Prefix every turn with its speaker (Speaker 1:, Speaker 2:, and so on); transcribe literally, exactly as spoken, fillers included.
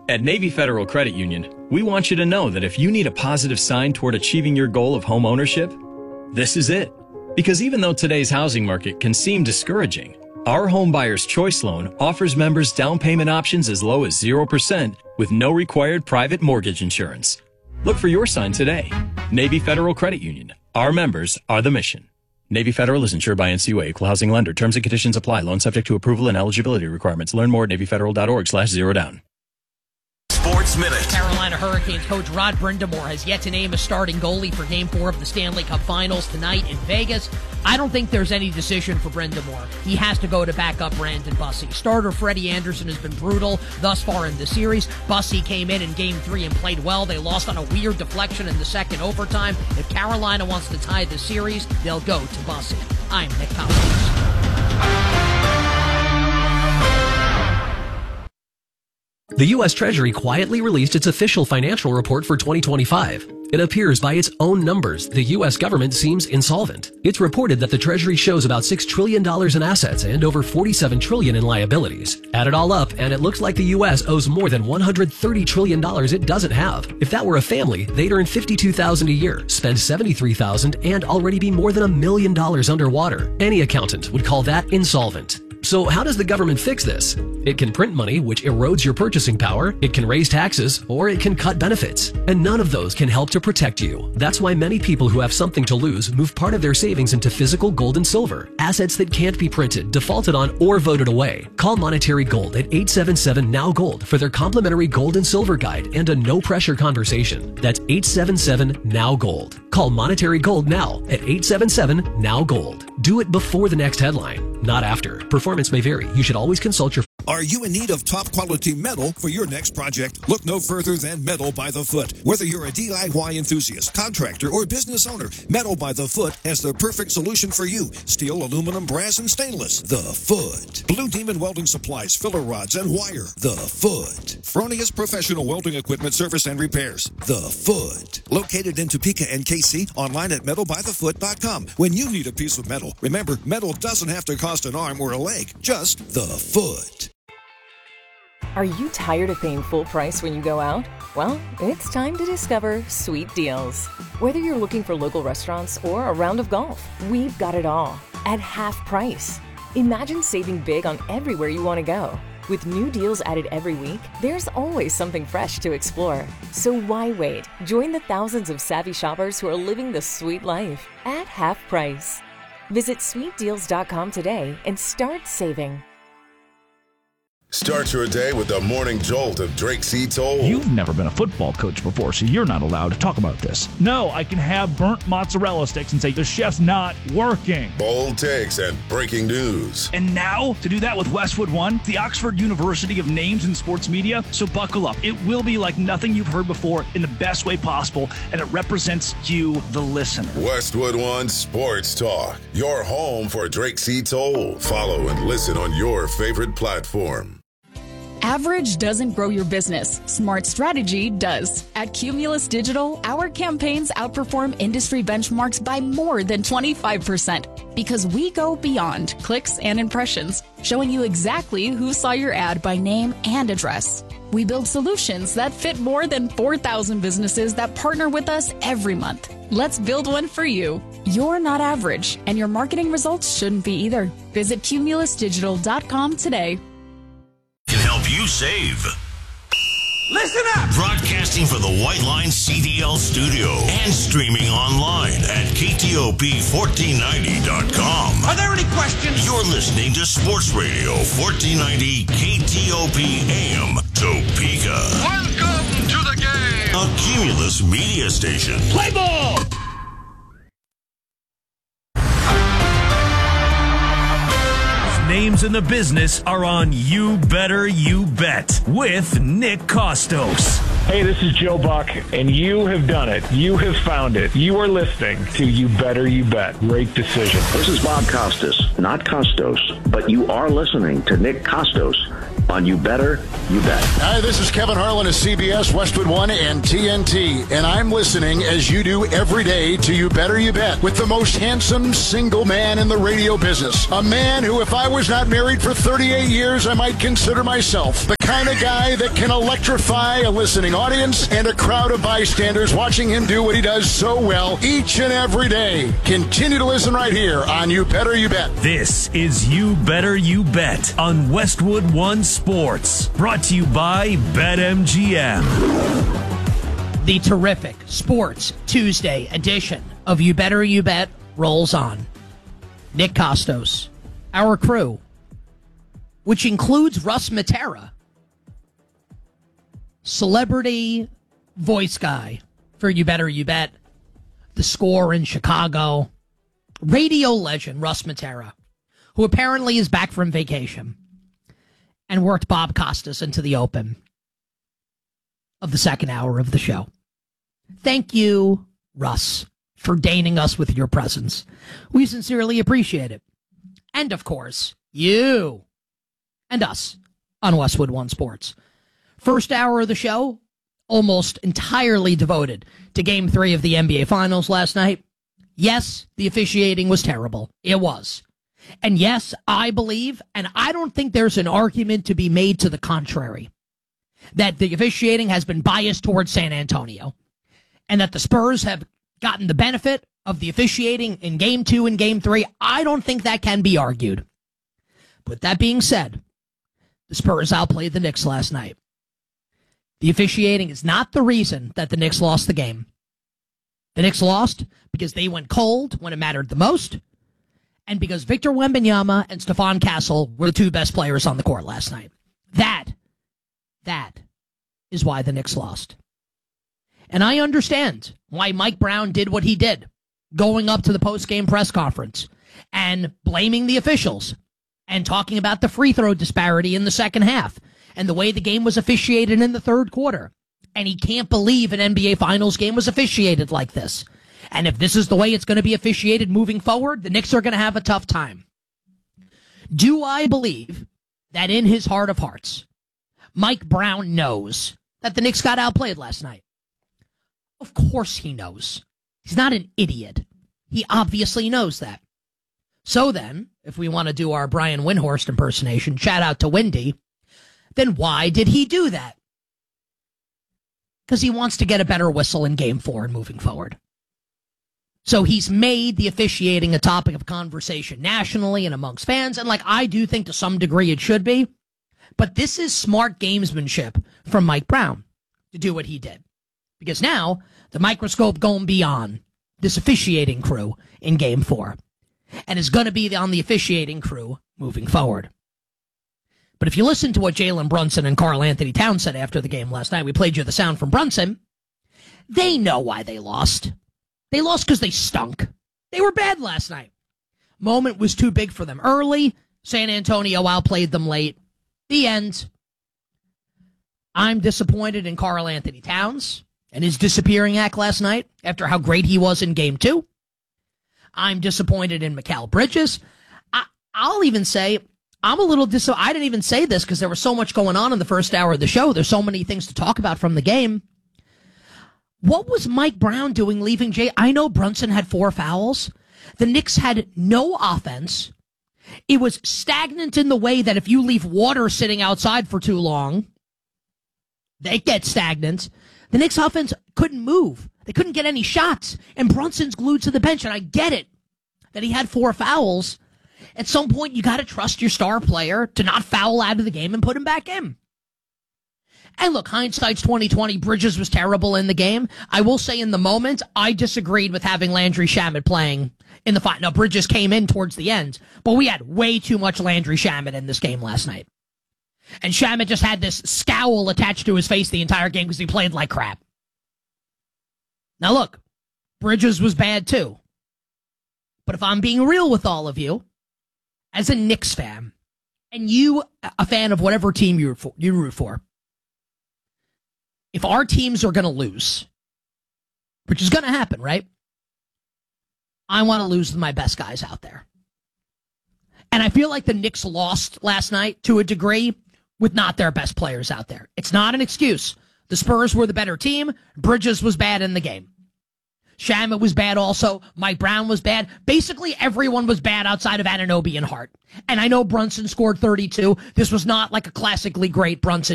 Speaker 1: At Navy Federal Credit Union, we want you to know that if you need a positive sign toward achieving your goal of home ownership, this is it. Because even though today's housing market can seem discouraging, our Home Buyer's Choice Loan offers members down payment options as low as zero percent with no required private mortgage insurance. Look for your sign today. Navy Federal Credit Union. Our members are the mission. Navy Federal is insured by N C U A, Equal Housing Lender. Terms and conditions apply. Loan subject to approval and eligibility requirements. Learn more at NavyFederal.org slash zero down.
Speaker 2: Sports Minute.
Speaker 3: Carolina Hurricanes coach Rod Brind'Amour has yet to name a starting goalie for Game four of the Stanley Cup Finals tonight in Vegas. I don't think there's any decision for Brind'Amour. He has to go to back up Brandon Bussi. Starter Freddie Anderson has been brutal thus far in the series. Bussi came in in Game three and played well. They lost on a weird deflection in the second overtime. If Carolina wants to tie the series, they'll go to Bussi. I'm Nick Collins.
Speaker 4: The U S Treasury quietly released its official financial report for twenty twenty-five. It appears by its own numbers the U S government seems insolvent. It's reported that the Treasury shows about six trillion dollars in assets and over forty-seven trillion dollars in liabilities. Add it all up, and it looks like the U S owes more than one hundred thirty trillion dollars it doesn't have. If that were a family, they'd earn fifty-two thousand dollars a year, spend seventy-three thousand dollars, and already be more than a million dollars underwater. Any accountant would call that insolvent. So how does the government fix this? It can print money, which erodes your purchasing power, it can raise taxes, or it can cut benefits. And none of those can help to protect you. That's why many people who have something to lose move part of their savings into physical gold and silver, assets that can't be printed, defaulted on, or voted away. Call Monetary Gold at eight seven seven N O W Gold for their complimentary gold and silver guide and a no-pressure conversation. That's eight seven seven N O W Gold. Call Monetary Gold now at eight seven seven N O W Gold. Do it before the next headline, not after. Performance may vary. You should always consult your...
Speaker 5: Are you in need of top quality metal for your next project? Look no further than Metal by the Foot. Whether you're a D I Y enthusiast, contractor, or business owner, Metal by the Foot has the perfect solution for you. Steel, aluminum, brass, and stainless. The Foot. Blue Demon Welding Supplies, filler rods, and wire. The Foot. Fronius Professional Welding Equipment Service and Repairs. The Foot. Located in Topeka and K C, online at metal by the foot dot com. When you need a piece of metal, remember, metal doesn't have to cost an arm or a leg. Just the Foot.
Speaker 6: Are you tired of paying full price when you go out? Well, it's time to discover Sweet Deals. Whether you're looking for local restaurants or a round of golf, we've got it all at half price. Imagine saving big on everywhere you want to go. With new deals added every week, there's always something fresh to explore. So why wait? Join the thousands of savvy shoppers who are living the sweet life at half price. Visit sweet deals dot com today and start saving.
Speaker 7: Start your day with the morning jolt of Drake C. Toll.
Speaker 8: You've never been a football coach before, so you're not allowed to talk about this. No, I can have burnt mozzarella sticks and say the chef's not working.
Speaker 7: Bold takes and breaking news.
Speaker 8: And now, to do that with Westwood One, the Oxford University of Names in Sports Media. So buckle up. It will be like nothing you've heard before in the best way possible, and it represents you, the listener.
Speaker 7: Westwood One Sports Talk, your home for Drake C. Toll. Follow and listen on your favorite platform.
Speaker 9: Average doesn't grow your business. Smart strategy does. At Cumulus Digital, our campaigns outperform industry benchmarks by more than twenty-five percent because we go beyond clicks and impressions, showing you exactly who saw your ad by name and address. We build solutions that fit more than four thousand businesses that partner with us every month. Let's build one for you. You're not average, and your marketing results shouldn't be either. Visit cumulus digital dot com today.
Speaker 2: Can help you save.
Speaker 10: Listen up!
Speaker 2: Broadcasting from the White Line C D L studio and streaming online at K T O P fourteen ninety dot com.
Speaker 10: Are there any questions?
Speaker 2: You're listening to Sports Radio fourteen ninety K T O P A M Topeka.
Speaker 10: Welcome to the game!
Speaker 2: A Cumulus media station.
Speaker 10: Play ball!
Speaker 11: Names in the business are on You Better You Bet with Nick Kostos.
Speaker 12: Hey, this is Joe Buck, and you have done it. You have found it. You are listening to You Better You Bet. Great decision.
Speaker 13: This is Bob Costas, not Costos, but you are listening to Nick Kostos on You Better You Bet.
Speaker 14: Hi, this is Kevin Harlan of C B S, Westwood One, and T N T, and I'm listening as you do every day to You Better You Bet with the most handsome single man in the radio business. A man who, if I was not married for thirty-eight years, I might consider myself the kind of guy that can electrify a listening audience and a crowd of bystanders watching him do what he does so well each and every day. Continue to listen right here on You Better You Bet.
Speaker 11: This is You Better You Bet on Westwood One Sports. Brought to you by BetMGM.
Speaker 3: The terrific Sports Tuesday edition of You Better You Bet rolls on. Nick Kostos, our crew, which includes Russ Matera, celebrity voice guy for You Better You Bet, The Score in Chicago, radio legend Russ Matera, who apparently is back from vacation and worked Bob Costas into the open of the second hour of the show. Thank you, Russ, for deigning us with your presence. We sincerely appreciate it. And, of course, you and us on Westwood One Sports. First hour of the show, almost entirely devoted to Game three of the N B A Finals last night. Yes, the officiating was terrible. It was. And yes, I believe, and I don't think there's an argument to be made to the contrary, that the officiating has been biased towards San Antonio, and that the Spurs have gotten the benefit of the officiating in Game two and Game three. I don't think that can be argued. But that being said, the Spurs outplayed the Knicks last night. The officiating is not the reason that the Knicks lost the game. The Knicks lost because they went cold when it mattered the most, and because Victor Wembanyama and Stephon Castle were the two best players on the court last night. That, that is why the Knicks lost. And I understand why Mike Brown did what he did, going up to the post-game press conference and blaming the officials and talking about the free throw disparity in the second half and the way the game was officiated in the third quarter. And he can't believe an N B A Finals game was officiated like this. And if this is the way it's going to be officiated moving forward, the Knicks are going to have a tough time. Do I believe that in his heart of hearts, Mike Brown knows that the Knicks got outplayed last night? Of course he knows. He's not an idiot. He obviously knows that. So then, if we want to do our Brian Windhorst impersonation, shout out to Windy, then why did he do that? Because he wants to get a better whistle in Game four and moving forward. So he's made the officiating a topic of conversation nationally and amongst fans, and like I do think to some degree it should be, but this is smart gamesmanship from Mike Brown to do what he did. Because now, the microscope going beyond this officiating crew in Game four. And is going to be on the officiating crew moving forward. But if you listen to what Jalen Brunson and Karl Anthony Towns said after the game last night, we played you the sound from Brunson, they know why they lost. They lost because they stunk. They were bad last night. Moment was too big for them early. San Antonio outplayed them late. The end. I'm disappointed in Karl Anthony Towns and his disappearing act last night after how great he was in Game two. I'm disappointed in Mikal Bridges. I, I'll even say I'm a little dis. I didn't even say this because there was so much going on in the first hour of the show. There's so many things to talk about from the game. What was Mike Brown doing leaving Jay? I know Brunson had four fouls. The Knicks had no offense. It was stagnant in the way that if you leave water sitting outside for too long, they get stagnant. The Knicks offense couldn't move. They couldn't get any shots. And Brunson's glued to the bench. And I get it that he had four fouls. At some point, you got to trust your star player to not foul out of the game and put him back in. And look, hindsight's twenty twenty. Bridges was terrible in the game. I will say in the moment, I disagreed with having Landry Shamet playing in the fight. Now, Bridges came in towards the end, but we had way too much Landry Shamet in this game last night. And Shamet just had this scowl attached to his face the entire game because he played like crap. Now look, Bridges was bad too. But if I'm being real with all of you, as a Knicks fan, and you a fan of whatever team you root for, you root for, if our teams are going to lose, which is going to happen, right? I want to lose my best guys out there. And I feel like the Knicks lost last night to a degree with not their best players out there. It's not an excuse. The Spurs were the better team. Bridges was bad in the game. Shamet was bad also. Mike Brown was bad. Basically, everyone was bad outside of Anunoby and Hart. And I know Brunson scored thirty-two. This was not like a classically great Brunson